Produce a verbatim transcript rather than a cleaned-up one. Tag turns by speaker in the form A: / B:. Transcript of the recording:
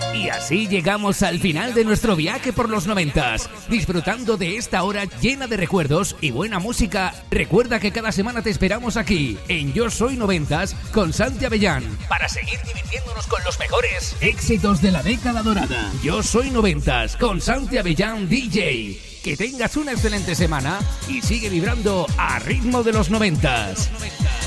A: Y así llegamos al final de nuestro viaje por los noventas, disfrutando de esta hora llena de recuerdos y buena música. Recuerda que cada semana te esperamos aquí, en Yo Soy Noventas, con Santi Avellán, para seguir divirtiéndonos con los mejores éxitos de la década dorada. Yo Soy Noventas, con Santi Avellán D J. Que tengas una excelente semana y sigue vibrando a ritmo de los noventas.